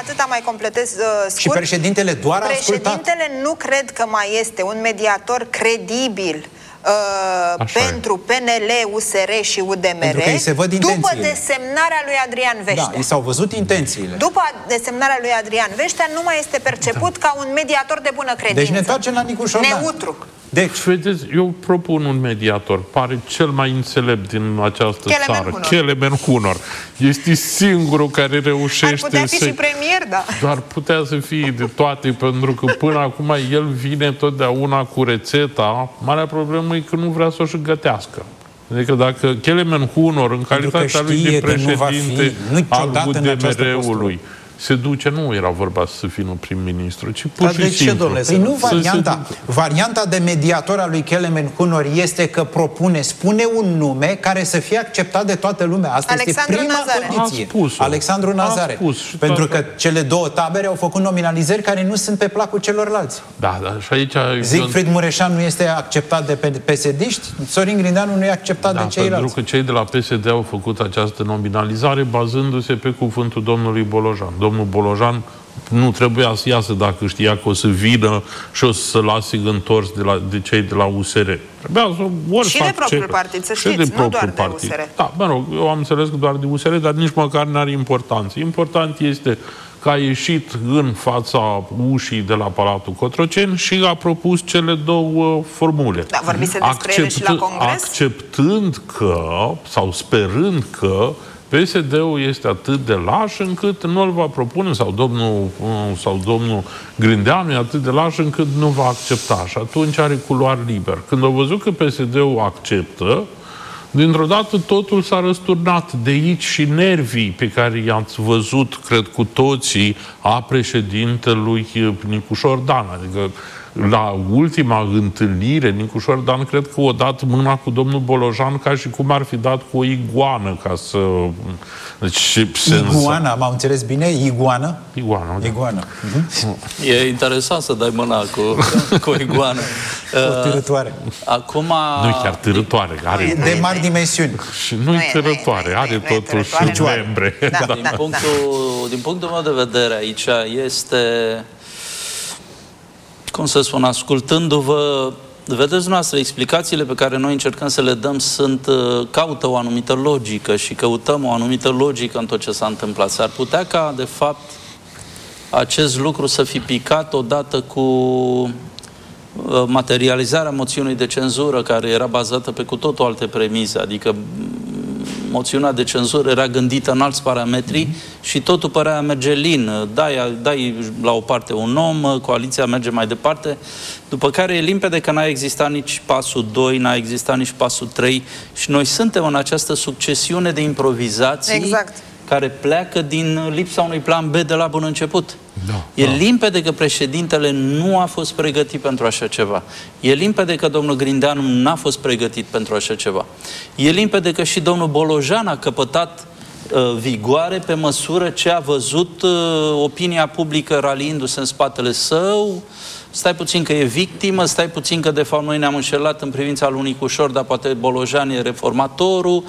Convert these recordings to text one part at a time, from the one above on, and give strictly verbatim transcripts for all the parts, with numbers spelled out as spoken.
atâta mai completez uh, scurt. Și președintele doar a ascultat. Președintele nu cred că mai este un mediator credibil Uh, pentru P N L, U S R și U D M R după desemnarea lui Adrian Veștea. Da, i s-au văzut intențiile. După desemnarea lui Adrian Veștea nu mai este perceput da. ca un mediator de bună credință. Deci ne întoarcem la Nicu Șordan. Neutru. Deci, vedeți, eu propun un mediator. Pare cel mai înțelept din această țară. Kelemen Hunor. Este singurul care reușește Ar putea fi să... și premier, da. Doar putea să fie de toate, pentru că până acum el vine totdeauna cu rețeta. Marea problemă e că nu vrea să o și gătească. Adică dacă Kelemen Hunor, în calitatea lui de președinte al U D M R-ului, se duce, nu era vorba să fie un prim-ministru, ci pur și de simplu. Ce, păi nu varianta. Varianta de mediator a lui Kelemen Hunor este că propune, spune un nume care să fie acceptat de toată lumea. Asta Alexandru este prima Nazare. condiție. Alexandru Nazare. Pentru că cele două tabere au făcut nominalizări care nu sunt pe placul celorlalți. Da, da, și aici... Siegfried Mureșan nu este acceptat de P S D-ști, Sorin Grindeanu nu e acceptat da, de ceilalți. Pentru că cei de la P S D au făcut această nominalizare bazându-se pe cuvântul domnului Bolojan. Domnul Bolojan nu trebuia să iasă dacă știa că o să vină și o să lase întors de, la, de cei de la U S R. Trebuia să ori și de propriul partid, să știți, nu doar de U S R. Da, mă rog, eu am înțeles că doar de U S R, dar nici măcar n-are importanță. Important este că a ieșit în fața ușii de la Palatul Cotroceni și a propus cele două formule. Da, vorbise despre Accept, ele și la Congres? Acceptând că, sau sperând că, P S D-ul este atât de laș încât nu îl va propune, sau domnul, sau domnul Grindeanu e atât de laș încât nu va accepta. Și atunci are culoar liber. Când au văzut că P S D-ul acceptă, dintr-o dată totul s-a răsturnat. De aici și nervii pe care i-ați văzut, cred cu toții, a președintelui Nicu Șordan. Adică la ultima întâlnire, Nicu Șordan cred că o dat mâna cu domnul Bolojan ca și cum ar fi dat cu o iguană ca să... Deci, iguana, m-am înțeles bine? Iguană? Iguană, da. Iguană. Uh-huh. E interesant să dai mâna cu, cu o iguană. O târătoare. Acum... Nu e chiar târătoare. Are... De mari dimensiuni. Și nu e târătoare, are totuși membre. Da, da, din, punctul, din punctul meu de vedere aici este... cum să spun, ascultându-vă, vedeți dumneavoastră, explicațiile pe care noi încercăm să le dăm sunt, caută o anumită logică și căutăm o anumită logică în tot ce s-a întâmplat. S-ar putea ca, de fapt, acest lucru să fi picat odată cu materializarea moțiunii de cenzură, care era bazată pe cu totul alte premize, adică moțiunea de cenzură era gândită în alți parametri și totul părea merge lin. Dai, dai la o parte un om, coaliția merge mai departe, după care e limpede că n-a existat nici pasul doi, n-a existat nici pasul trei și noi suntem în această succesiune de improvizații exact. care pleacă din lipsa unui plan B de la bun început. Da, e da. limpede că președintele nu a fost pregătit pentru așa ceva. E limpede că domnul Grindeanu n-a fost pregătit pentru așa ceva. E limpede că și domnul Bolojan a căpătat uh, vigoare pe măsură ce a văzut uh, opinia publică raliindu-se în spatele său. Stai puțin că e victimă, stai puțin că de fapt noi ne-am înșelat în privința lui Nicu Șor, dar poate Bolojan e reformatorul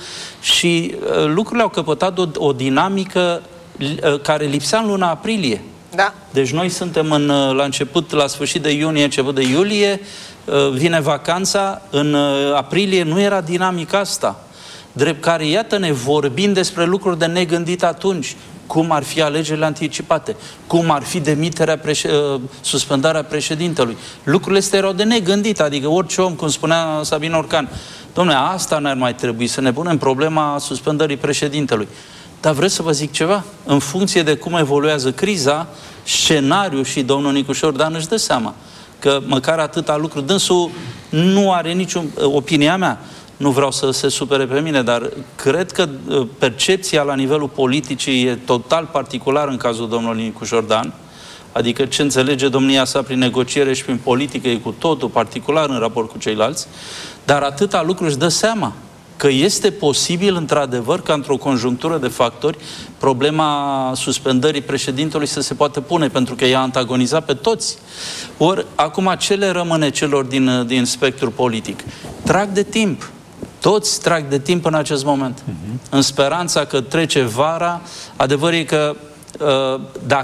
și uh, lucrurile au căpătat o, o dinamică uh, care lipsea în luna aprilie. Da. Deci noi suntem în, la început, la sfârșit de iunie, început de iulie, vine vacanța, în aprilie nu era dinamica asta. Drept care, iată-ne, vorbim despre lucruri de negândit atunci. Cum ar fi alegerile anticipate, cum ar fi demiterea, preș- suspendarea președintelui. Lucrurile astea erau de negândit, adică orice om, cum spunea Sabin Orcan, dom'le, asta n-ar mai trebui, să ne punem problema suspendării președintelui. Dar vreți să vă zic ceva? În funcție de cum evoluează criza, scenariul și domnul Nicu Șordan își dă seama că măcar atâta lucru. Dânsul nu are niciun... Opinia mea, nu vreau să se supere pe mine, dar cred că percepția la nivelul politicii e total particular în cazul domnului Nicu Șordan. Adică ce înțelege domnia sa prin negociere și prin politică e cu totul particular în raport cu ceilalți. Dar atâta lucru își dă seama că este posibil, într-adevăr, ca într-o conjunctură de factori, problema suspendării președintelui să se poată pune, pentru că i-a antagonizat pe toți. Ori, acum, ce le rămâne celor din, din spectrul politic? Trag de timp. Toți trag de timp în acest moment. Uh-huh. În speranța că trece vara. Adevărul e că, dacă